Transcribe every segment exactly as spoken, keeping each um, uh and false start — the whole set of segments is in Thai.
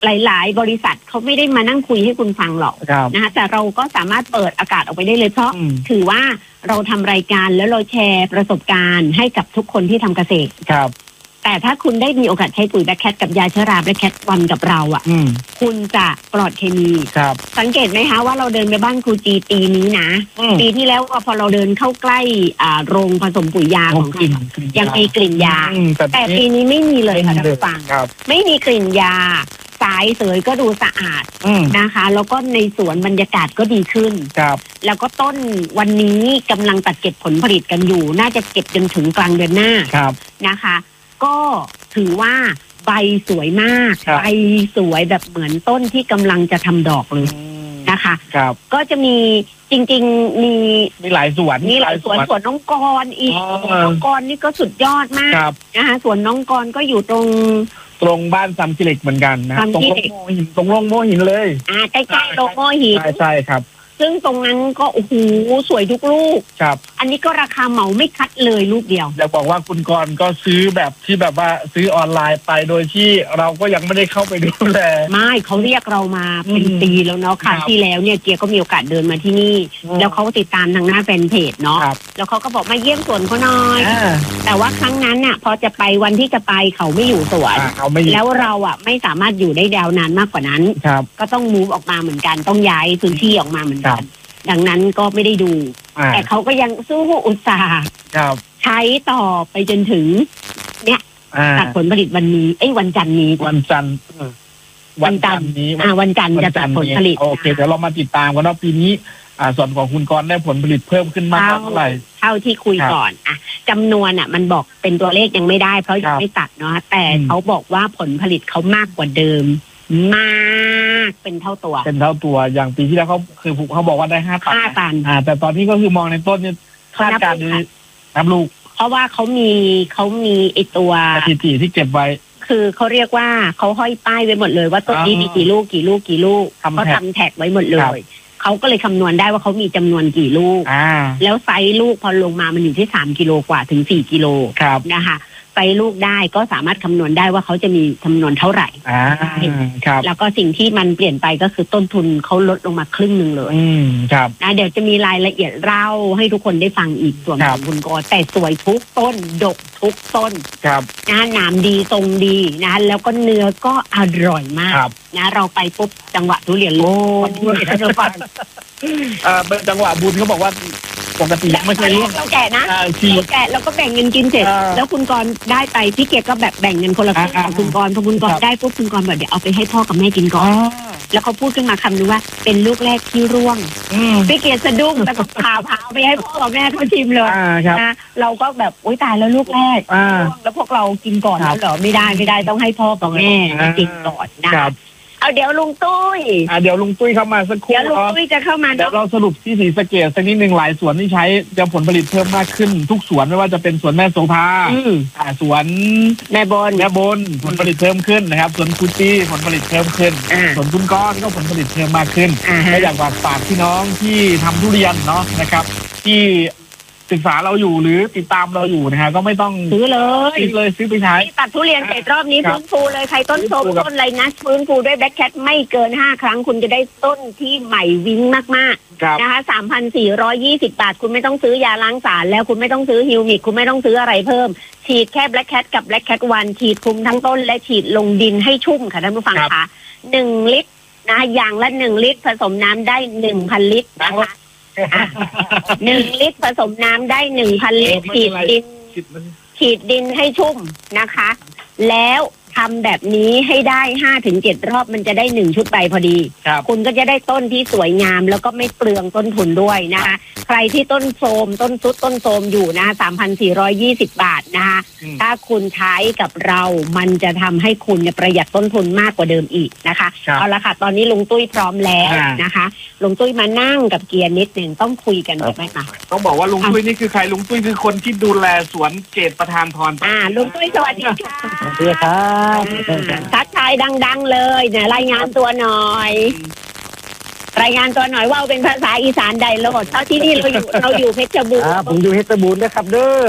หลายๆบริษัทเขาไม่ได้มานั่งคุยให้คุณฟังหรอกนะคะแต่เราก็สามารถเปิดอากาศออกไปได้เลยเพราะถือว่าเราทำรายการแล้วเราแชร์ประสบการณ์ให้กับทุกคนที่ทำเกษตรครับแต่ถ้าคุณได้มีโอกาสใช้ปุ๋ยแบล็คแคทกับยาเชื้อราแบล็คแคทวันกับเราอ่ะคุณจะปลอดเคมีครับสังเกตไหมคะว่าเราเดินไปบ้านครูจีปีนี้นะปีที่แล้วพอเราเดินเข้าใกล้อ่าโรงผสมปุ๋ยยาของเขายังมีกลิ่นยาแต่ปีนี้ไม่มีเลยค่ะท่านผู้ฟังไม่มีกลิ่นยาสายเสยก็ดูสะอาดนะคะแล้วก็ในสวนบรรยากาศก็ดีขึ้นครับแล้วก็ต้นวันนี้กำลังตัดเก็บผลผลิตกันอยู่น่าจะเก็บจนถึงกลางเดือนหน้านะคะก็ถือว่าใบสวยมากใบสวยแบบเหมือนต้นที่กำลังจะทำดอกเลยนะคะครับก็จะมีจริงๆมีมีหลายสวนมีหลายสวนสวนน้องกรอีกน้องกรนี่ก็สุดยอดมากนะคะสวนน้องกรก็อยู่ตรงตรงบ้านซัมจิเล็กเหมือนกันนะตรงโลงโมหินตรงโลงโมหินเลยอ่าใกล้ๆโลงโมหินใช่ใช่ครับซึ่งตรงนั้นก็โอ้โหสวยทุกลูกครับอันนี้ก็ราคาเหมาไม่คัดเลยลูกเดียวอยากบอกว่าคุณกรณ์ก็ซื้อแบบที่แบบว่าซื้อออนไลน์ไปโดยที่เราก็ยังไม่ได้เข้าไปดูแลไม่เขาเรียกเรามาเป็นปีแล้วเนาะครั้งที่แล้วเนี่ยเกียร์ก็มีโอกาสเดินมาที่นี่แล้วเขาก็ติดตามทางหน้าแฟนเพจเนาะแล้วเขาก็บอกมาเยี่ยมสวนเขาหน่อยแต่ว่าครั้งนั้นน่ะพอจะไปวันที่จะไปเขาไม่อยู่สวนแล้วเราอ่ะไม่สามารถอยู่ได้ยาวนานมากกว่านั้นก็ต้องมูฟออกมาเหมือนกันต้องย้ายพื้นที่ออกมาเหมือนกันดังนั้นก็ไม่ได้ดูแต่เขาก็ยังสู้อุตสาห์ใช้ต่อไปจนถึงเนี่ยตัดผลผลิตวันนี้ไอ้วันจันทร์นี้วันจันทร์วันจันทร์นี้อ่าวันจันทร์จะตัดผลผลิตโอเคเดี๋ยวเรามาติดตามกันว่าปีนี้อ่าส่วนของคุณกรณ์ได้ผลผลิตเพิ่มขึ้นมากเท่าไหร่เท่าที่คุยก่อนอ่ะจำนวนอ่ะมันบอกเป็นตัวเลขยังไม่ได้เพราะยังไม่ตัดเนาะแต่เขาบอกว่าผลผลิตเขามากกว่าเดิมมากเป็นเท่าตัวเป็นเท่าตัวอย่างปีที่แล้วเขาคือเขาบอกว่าได้ห้าตันห้าตันอ่าแต่ตอนนี้ก็คือมองในต้นเนี่ยคาดการณ์นับลูกเพราะว่าเขามีเขามีไอตัวสถิติที่เก็บไว้คือเขาเรียกว่าเขาห้อยป้ายไว้หมดเลยว่าต้นนี้มีกี่ลูกกี่ลูกกี่ลูกเขาทำแท็กไว้หมดเลยเขาก็เลยคำนวณได้ว่าเขามีจำนวนกี่ลูกแล้วไซส์ลูกพอลงมามันอยู่ที่สามกิโลกว่าถึงสี่กิโลนะคะไซส์ลูกได้ก็สามารถคำนวณได้ว่าเขาจะมีจำนวนเท่าไหร่อ่าครับแล้วก็สิ่งที่มันเปลี่ยนไปก็คือต้นทุนเขาลดลงมาครึ่งหนึ่งเลยอืมครับนะเดี๋ยวจะมีรายละเอียดเล่าให้ทุกคนได้ฟังอีกส่วนของคุณกรณ์แต่สวยทุกต้นดกทุกต้นครับนะหนามดีทรงดีนะแล้วก็เนื้อก็อร่อยมากนะเราไปปุ๊บจังหวะทุเรียนโลดท่านผู้ฟังอ่าเป็นจังหวะบุญเขาบอกว่าปกติไม่เคยเราแกะนะเราแกะแล้วก็แบ่งเงินกินเสร็จแล้วคุณกรณ์ได้ไปพี่เกียรก็แบบแบ่งเงินคนละครึ่งกับคุณกรณ์พอคุณกรณ์ได้ปุ๊บคุณกรณ์บอกเดี๋ยวเอาไปให้พ่อกับแม่กินก่อนแล้วเขาพูดขึ้นมาคำนึงว่าเป็นลูกแรกที่ร่วงพี่เกียรสะดุ้งแล้วก็พาพาไปให้พ่อกับแม่เขาชิมเลยนะเราก็แบบโอ๊ยตายแล้วลูกแรกแล้วพวกเรากินก่อนแล้วเหรอไม่ได้ไม่ได้ต้องให้พ่อกับแม่กินก่อนนะเอาเดี๋ยวลุงตุ้ยอ่าเดี๋ยวลุงตุ้ยเข้ามาสักครู่เดี๋ยวลุงตุ้ยจะเข้ามาเดี๋ยวเราสรุปที่ศรีสะเกษสักนิดหนึ่งหลายสวนที่ใช้จะผลผลิตเพิ่มมากขึ้นทุกสวนไม่ว่าจะเป็นสวนแม่โสภาอ่าสวนแม่บนแม่บนผลผลิตเพิ่มขึ้นนะครับสวนคูตี้ผลผลิตเพิ่มขึ้นสวนคุณก้อนก็ผลผลิตเพิ่มมากขึ้นก็อยากฝากฝากพี่น้องที่ทำทุเรียนเนาะนะครับที่ศึกษาเราอยู่หรือติดตามเราอยู่นะฮะก็ไม่ต้องซื้อเลยซื้อเลยซื้อไปใช้ตัดทุเรียนเสร็จรอบนี้ฟื้นฟูเลยใครต้นโทรมต้นอะไรนะฟื้นฟูด้วยแบล็คแคทไม่เกินห้าครั้งคุณจะได้ต้นที่ใหม่วิ่งมากๆนะคะ สามพันสี่ร้อยยี่สิบ บาทคุณไม่ต้องซื้อยาล้างสารแล้วคุณไม่ต้องซื้อฮิวมิกคุณไม่ต้องซื้ออะไรเพิ่มฉีดแค่แบล็คแคทกับแบล็คแคทวันฉีดคุมทั้งต้นและฉีดลงดินให้ชุ่มค่ะท่านผู้ฟังคะหนึ่งลิตรนะอย่างละหนึ่งลิตรผสมน้ำได้ หนึ่งพัน ลิตรนะคะหนึ่งลิตรผสมน้ำได้หนึ่งพันลิตรฉีดดินฉีดดินให้ชุ่มนะคะแล้วทำแบบนี้ให้ได้ห้าถึงเจ็ดรอบมันจะได้หนึ่งชุดใบพอดีคุณก็จะได้ต้นที่สวยงามแล้วก็ไม่เปลืองต้นทุนด้วยนะคะใครที่ต้นโทรมต้นซุดต้นโทรมอยู่นะ สามพันสี่ร้อยยี่สิบ บาทนะคะถ้าคุณใช้กับเรามันจะทำให้คุณเนี่ยประหยัดต้นทุนมากกว่าเดิมอีกนะคะเอาละค่ะตอนนี้ลุงตุ้ยพร้อมแล้วนะคะลุงตุ้ยมานั่งกับเกียร์นิดหนึ่งต้องคุยกันไหมคะต้องบอกว่าลุงตุ้ยนี่คือใครลุงตุ้ยคือคนที่ดูแลสวนเกษตรประธานพรอ่าลุงตุ้ยสวัสดีค่ะสวัสดีครับทักทายดังๆเลยเนี่ยรายงานตัวหน่อยรายงานตัวหน่อยว่าเป็นภาษาอีสานใดโลดเท่าที่นี่เราอยู่เราอยู่เพชรบูรณ์ผมอยู่เพชรบูรณ์นะครับเด้อ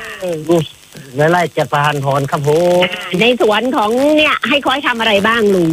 ในไร่เกษตรประธานพรครับผมในสวนของเนี่ยให้คอยทำอะไรบ้างลุง